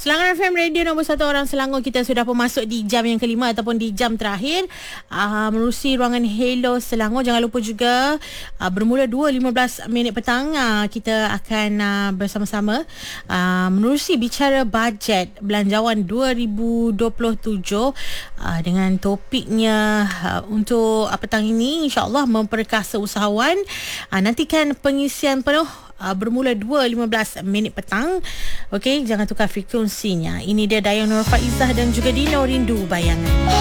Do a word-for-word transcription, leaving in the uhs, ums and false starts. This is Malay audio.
Selangor F M Radio nombor satu orang Selangor. Kita sudah pun masuk di jam yang kelima ataupun di jam terakhir uh, menerusi ruangan Hello Selangor. Jangan lupa juga uh, bermula dua lima belas minit petang uh, kita akan uh, bersama-sama uh, menerusi bicara bajet belanjawan dua ribu dua puluh tujuh uh, dengan topiknya uh, untuk uh, petang ini insya-Allah memperkasa usahawan. Uh, nantikan pengisian penuh Uh, bermula dua lima belas minit petang. Okey, jangan tukar frekuensinya. Ini dia Dayang Nur Faizah dan juga Dino Rindu Bayangan.